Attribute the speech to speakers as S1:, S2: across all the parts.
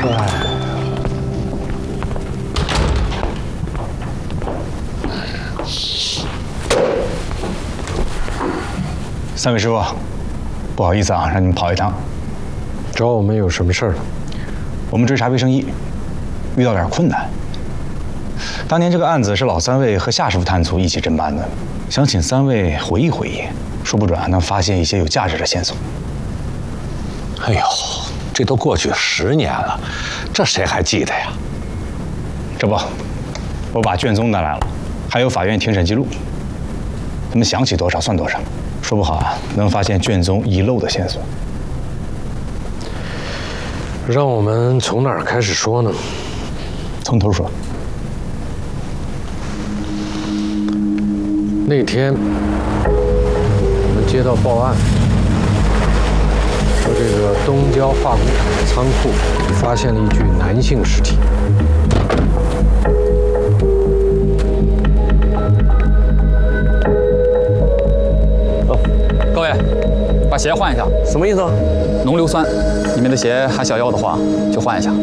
S1: 三位师傅，不好意思啊，让你们跑一趟。
S2: 找我们有什么事儿？
S1: 我们追查魏圣义，遇到点困难。当年这个案子是老三位和夏师傅探粗一起侦办的，想请三位回忆回忆，说不准还能发现一些有价值的线索。
S3: 哎呦，这都过去10年了，这谁还记得呀？
S1: 这不，我把卷宗拿来了，还有法院庭审记录，他们想起多少算多少，说不好啊，能发现卷宗遗漏的线索。
S2: 让我们从哪儿开始说呢？
S1: 从头说。
S2: 那天我们接到报案，说这个东郊化工厂的仓库发现了一具男性尸体。
S4: 各位，把鞋换一下。
S5: 什么意思啊？
S4: 浓硫酸，你们的鞋还想要的话，就换一下。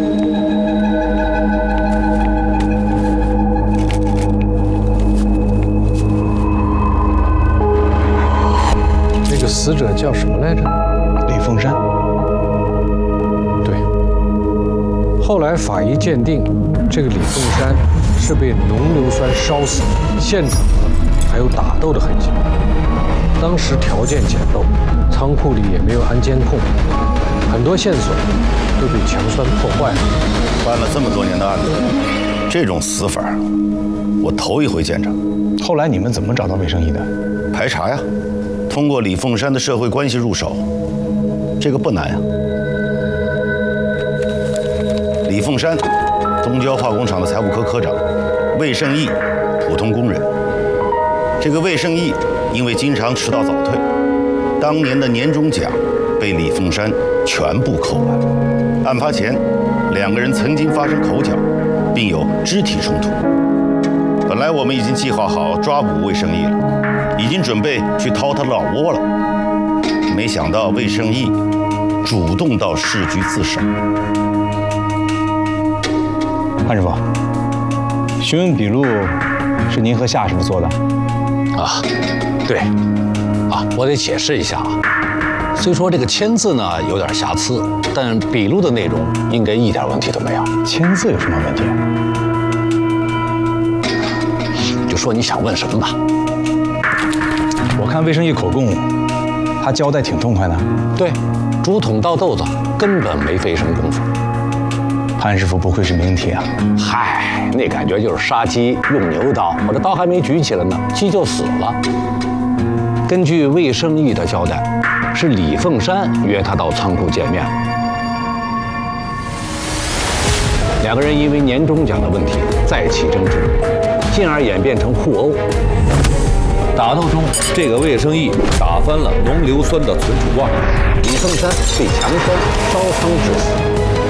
S2: 那个死者叫什么来着？
S1: 李凤山。
S2: 对。后来法医鉴定，这个李凤山是被浓硫酸烧死，现场还有打斗的痕迹。当时条件简陋，仓库里也没有安监控，很多线索都被强酸破坏了。
S6: 办了这么多年的案子，这种死法，我头一回见着。
S1: 后来你们怎么找到魏圣义的？
S6: 排查呀，通过李凤山的社会关系入手，这个不难呀。李凤山，东郊化工厂的财务科科长；魏圣义，普通工人。这个魏圣义因为经常迟到早退，当年的年终奖被李凤山全部扣完。案发前，2个人曾经发生口角，并有肢体冲突。本来我们已经计划好抓捕魏圣义了，已经准备去掏他老窝了，没想到魏圣义主动到市局自首。
S1: 潘师傅，询问笔录是您和夏师傅做的？
S3: 啊，对，啊，我得解释一下啊。虽说这个签字呢有点瑕疵，但笔录的内容应该一点问题都没有。
S1: 签字有什么问题？
S3: 就说你想问什么吧。
S1: 我看魏圣义口供，他交代挺痛快的。
S3: 对，竹筒倒豆子，根本没费什么功夫。
S1: 潘师傅不愧是名铁啊！
S3: 嗨，那感觉就是杀鸡用牛刀，我这刀还没举起来呢，鸡就死了。根据魏圣义的交代，是李凤山约他到仓库见面。2个人因为年终奖的问题再起争执，进而演变成互殴。
S7: 打斗中，这个魏圣义打翻了浓硫酸的存储罐，
S3: 李凤山被强酸烧伤致死。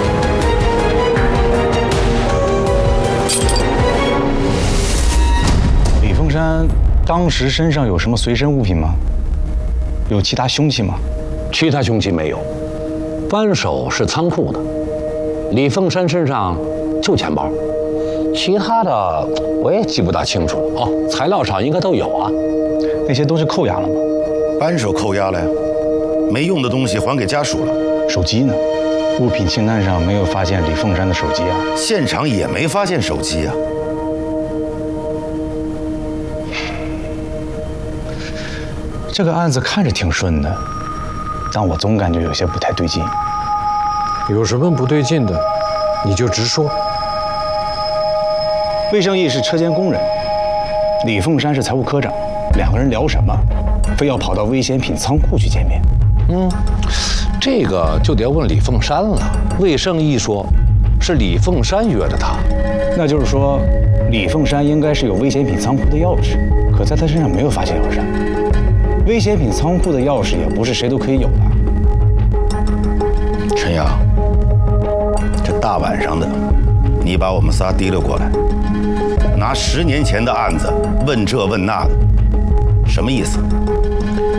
S1: 李凤山当时身上有什么随身物品吗？有其他凶器吗？
S3: 其他凶器没有，扳手是仓库的。李凤山身上就钱包，其他的我也记不大清楚了。哦，材料上应该都有啊。
S1: 那些都是扣押了吗？
S6: 扳手扣押了呀，没用的东西还给家属了。
S1: 手机呢？物品清单上没有发现李凤山的手机啊。
S6: 现场也没发现手机啊。
S1: 这个案子看着挺顺的，但我总感觉有些不太对劲。
S2: 有什么不对劲的，你就直说。
S1: 魏圣义是车间工人，李凤山是财务科长，2个人聊什么？非要跑到危险品仓库去见面？
S3: 这个就得问李凤山了。魏圣义说，是李凤山约的他。
S1: 那就是说，李凤山应该是有危险品仓库的钥匙，可在他身上没有发现钥匙。危险品仓库的钥匙也不是谁都可以有的。
S6: 陈阳，这大晚上的，你把我们仨提溜过来，拿10年前的案子问这问那的，什么意思？